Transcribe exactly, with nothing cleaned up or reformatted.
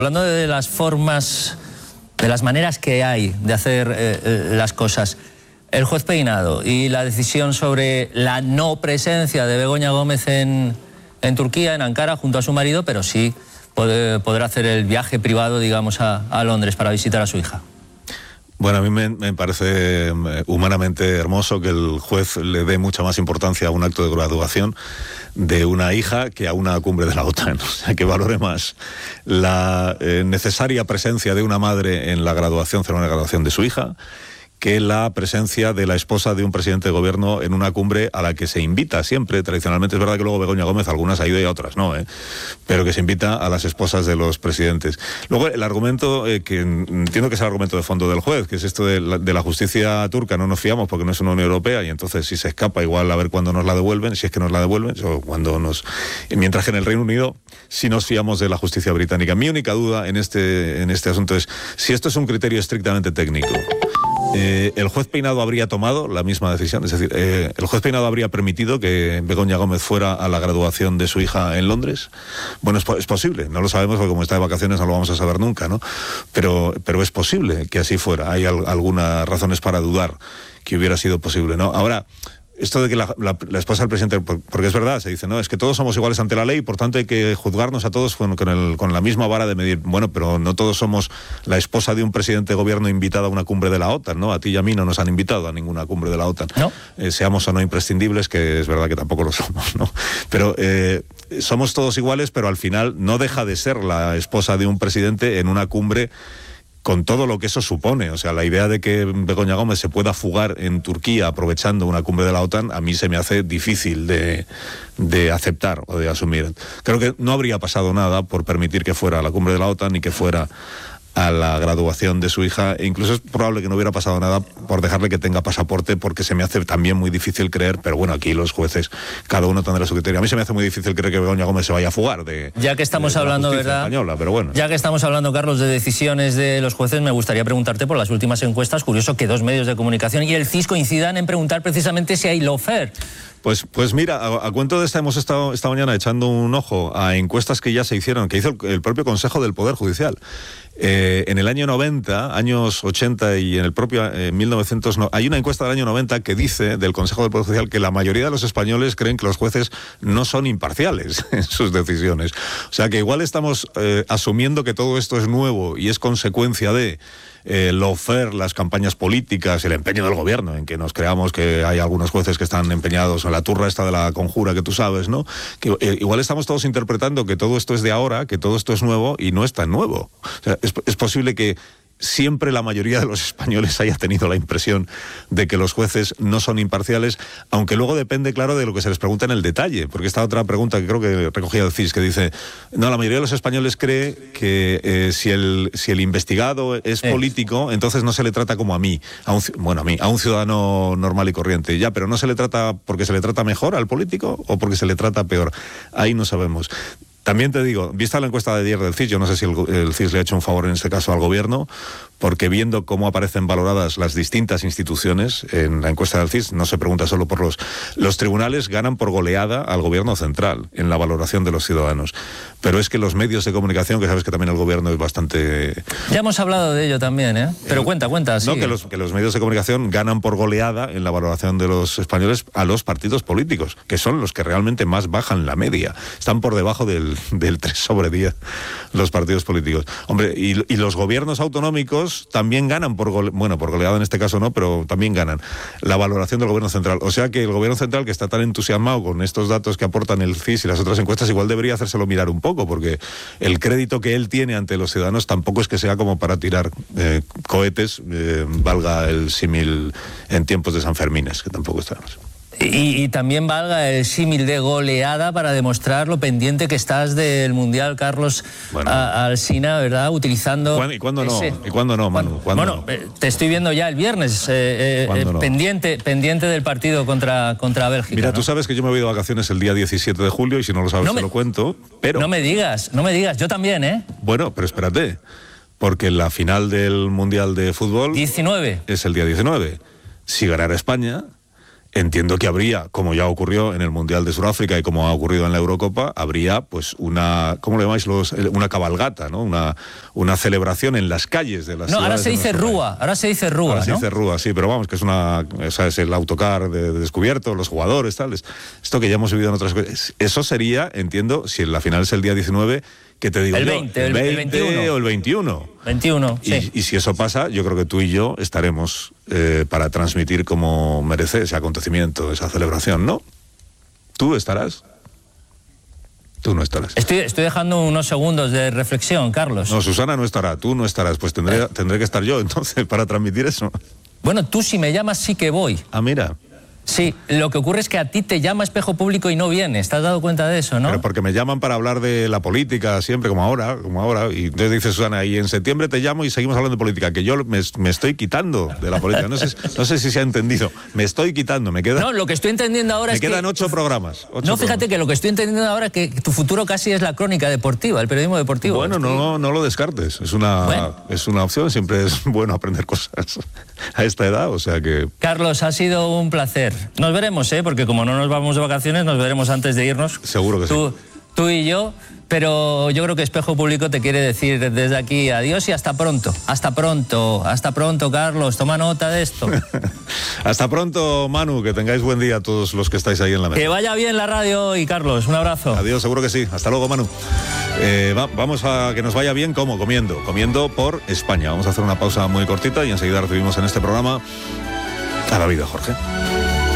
Hablando de las formas, de las maneras que hay de hacer eh, las cosas, el juez Peinado y la decisión sobre la no presencia de Begoña Gómez en, en Turquía, en Ankara, junto a su marido, pero sí poder, poder hacer el viaje privado, digamos, a, a Londres para visitar a su hija. Bueno, a mí me, me parece humanamente hermoso que el juez le dé mucha más importancia a un acto de graduación de una hija que a una cumbre de la OTAN. O sea, que valore más la eh, necesaria presencia de una madre en la graduación, ceremonia de graduación de su hija, que la presencia de la esposa de un presidente de gobierno en una cumbre a la que se invita siempre, tradicionalmente. Es verdad que luego Begoña Gómez, algunas ha ido y otras no, ¿eh? Pero que se invita a las esposas de los presidentes. Luego el argumento, eh, que entiendo que es el argumento de fondo del juez, que es esto de la, de la justicia turca, no nos fiamos porque no es una Unión Europea, y entonces si se escapa igual a ver cuándo nos la devuelven, si es que nos la devuelven, o cuando nos... Mientras que en el Reino Unido sí nos fiamos de la justicia británica. Mi única duda en este, en este asunto es si esto es un criterio estrictamente técnico. Eh, ¿El juez Peinado habría tomado la misma decisión? Es decir, eh, ¿el juez Peinado habría permitido que Begoña Gómez fuera a la graduación de su hija en Londres? Bueno, es, es posible, no lo sabemos porque como está de vacaciones no lo vamos a saber nunca, ¿no? Pero, pero es posible que así fuera. Hay al, algunas razones para dudar que hubiera sido posible, ¿no? Ahora, esto de que la, la, la esposa del presidente, porque es verdad, se dice, no, es que todos somos iguales ante la ley, por tanto hay que juzgarnos a todos con, con, el, con la misma vara de medir. Bueno, pero no todos somos la esposa de un presidente de gobierno invitada a una cumbre de la OTAN, ¿no? A ti y a mí no nos han invitado a ninguna cumbre de la OTAN. ¿No? Eh, seamos o no imprescindibles, que es verdad que tampoco lo somos, ¿no? Pero eh, somos todos iguales, pero al final no deja de ser la esposa de un presidente en una cumbre, con todo lo que eso supone. O sea, la idea de que Begoña Gómez se pueda fugar en Turquía aprovechando una cumbre de la OTAN, a mí se me hace difícil de, de aceptar o de asumir. Creo que no habría pasado nada por permitir que fuera a la cumbre de la OTAN y que fuera a la graduación de su hija, e incluso es probable que no hubiera pasado nada por dejarle que tenga pasaporte, porque se me hace también muy difícil creer, pero bueno, aquí los jueces, cada uno tendrá su criterio. A mí se me hace muy difícil creer que Begoña Gómez se vaya a fugar de, ya que estamos de, de hablando, la ¿verdad? Española, pero bueno. Ya que estamos hablando, Carlos, de decisiones de los jueces, me gustaría preguntarte por las últimas encuestas. Curioso que dos medios de comunicación y el C I S coincidan en preguntar precisamente si hay lawfare. Pues, pues mira, a, a cuento de esta hemos estado esta mañana echando un ojo a encuestas que ya se hicieron, que hizo el, el propio Consejo del Poder Judicial. Eh, en el año noventa, años ochenta y en el propio eh, mil novecientos... No, hay una encuesta del año noventa que dice, del Consejo del Poder Judicial, que la mayoría de los españoles creen que los jueces no son imparciales en sus decisiones. O sea que igual estamos eh, asumiendo que todo esto es nuevo y es consecuencia de eh, lawfare, las campañas políticas, el empeño del gobierno en que nos creamos que hay algunos jueces que están empeñados en la turra esta de la conjura que tú sabes, ¿no? Que eh, igual estamos todos interpretando que todo esto es de ahora, que todo esto es nuevo y no es tan nuevo. O sea, es, es posible que siempre la mayoría de los españoles haya tenido la impresión de que los jueces no son imparciales, aunque luego depende, claro, de lo que se les pregunta en el detalle, porque esta otra pregunta que creo que recogía el C I S, que dice, no, la mayoría de los españoles cree que eh, si, el, si el investigado es eh. político, entonces no se le trata como a mí, a un, bueno, a mí, a un ciudadano normal y corriente, ya, pero no se le trata porque se le trata mejor al político o porque se le trata peor, ahí no sabemos. También te digo, vista la encuesta de ayer del C I S, yo no sé si el, el C I S le ha hecho un favor en este caso al gobierno, porque viendo cómo aparecen valoradas las distintas instituciones en la encuesta del C I S, no se pregunta solo por los... Los tribunales ganan por goleada al gobierno central en la valoración de los ciudadanos. Pero es que los medios de comunicación, que sabes que también el gobierno es bastante... Ya hemos hablado de ello también, ¿eh? Pero el, cuenta, cuenta. No, que los, que los medios de comunicación ganan por goleada en la valoración de los españoles a los partidos políticos, que son los que realmente más bajan la media. Están por debajo del, del tres sobre diez los partidos políticos. Hombre, y, y los gobiernos autonómicos también ganan por gole... bueno, por goleada en este caso no, pero también ganan la valoración del gobierno central. O sea que el gobierno central, que está tan entusiasmado con estos datos que aportan el C I S y las otras encuestas, igual debería hacérselo mirar un poco, porque el crédito que él tiene ante los ciudadanos tampoco es que sea como para tirar eh, cohetes, eh, valga el símil en tiempos de San Fermines, que tampoco estamos. Y, y también valga el símil de goleada para demostrar lo pendiente que estás del Mundial, Carlos, bueno, Alsina, ¿verdad? Utilizando... ¿Y cuándo no? ¿Y cuándo no, Manu? ¿Cuándo bueno, no? Eh, te estoy viendo ya el viernes, eh, eh, no? pendiente, pendiente del partido contra, contra Bélgica. Mira, ¿no? Tú sabes que yo me voy de vacaciones el día diecisiete de julio y si no lo sabes no me, te lo cuento, pero... No me digas, no me digas, yo también, ¿eh? Bueno, pero espérate, porque la final del Mundial de Fútbol... diecinueve. Es el día diecinueve. Si ganara España... entiendo que habría, como ya ocurrió en el Mundial de Sudáfrica y como ha ocurrido en la Eurocopa, habría pues una, ¿cómo le llamáis? Los, una cabalgata, ¿no? Una, una celebración en las calles de las No, ciudades. ahora se dice rúa, ahora se dice rúa, Ahora se ¿no? dice rúa, sí, pero vamos, que es una, o sea, es el autocar de, de descubierto, los jugadores, tal, es, esto que ya hemos vivido en otras cosas. Eso sería, entiendo, si la final es el día diecinueve, que te digo el yo, veinte, el el, veinte el veintiuno. o el veintiuno. veintiuno, Y, sí. y si eso pasa, yo creo que tú y yo estaremos eh, para transmitir como merece ese acontecimiento, esa celebración, ¿no? ¿Tú estarás? Tú no estarás. Estoy, estoy dejando unos segundos de reflexión, Carlos. No, Susana no estará, tú no estarás, pues tendré, tendré que estar yo entonces para transmitir eso. Bueno, tú si me llamas sí que voy. Ah, mira. Sí, lo que ocurre es que a ti te llama Espejo Público y no vienes. ¿Te has dado cuenta de eso, no? Pero porque me llaman para hablar de la política siempre, como ahora, como ahora. Y entonces dice Susana, y en septiembre te llamo y seguimos hablando de política, que yo me, me estoy quitando de la política. No sé, no sé si se ha entendido. Me estoy quitando, me queda... No, lo que estoy entendiendo ahora me es que... quedan ocho programas. Ocho no, fíjate programas. que lo que estoy entendiendo ahora es que tu futuro casi es la crónica deportiva, el periodismo deportivo. Bueno, Estoy... no, no lo descartes. Es una, Bueno. es una opción, siempre es bueno aprender cosas a esta edad, o sea que... Carlos, ha sido un placer. Nos veremos, ¿eh? Porque como no nos vamos de vacaciones, nos veremos antes de irnos. Seguro que tú, sí. Tú y yo, pero yo creo que Espejo Público te quiere decir desde aquí adiós y hasta pronto. Hasta pronto, hasta pronto, Carlos. Toma nota de esto. Hasta pronto, Manu, que tengáis buen día todos los que estáis ahí en la mesa. Que vaya bien la radio y Carlos, un abrazo. Adiós, seguro que sí. Hasta luego, Manu. Eh, va, vamos a que nos vaya bien, ¿cómo? Comiendo. Comiendo por España. Vamos a hacer una pausa muy cortita y enseguida recibimos en este programa a David Jorge.